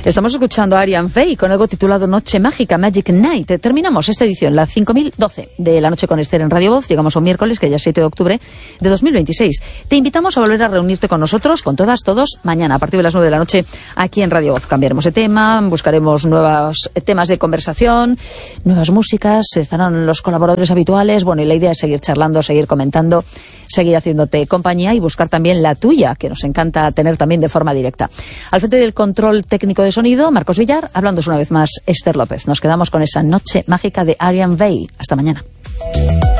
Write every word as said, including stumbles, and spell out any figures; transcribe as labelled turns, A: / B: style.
A: Estamos escuchando a Arian Fay con algo titulado Noche Mágica, Magic Night. Terminamos esta edición, la cinco mil doce de La Noche con Esther en Radio Voz. Llegamos a un miércoles, que ya es siete de octubre de dos mil veintiséis. Te invitamos a volver a reunirte con nosotros, con todas, todos, mañana a partir de las nueve de la noche aquí en Radio Voz. Cambiaremos de tema, buscaremos nuevos temas de conversación, nuevas músicas, estarán los colaboradores habituales. Bueno, y la idea es seguir charlando, seguir comentando, seguir haciéndote compañía y buscar también la tuya, que nos encanta tener también de forma directa. Al frente del control técnico de sonido, Marcos Villar, hablándoos una vez más Esther López. Nos quedamos con esa Noche Mágica de Arian Fay. Hasta mañana.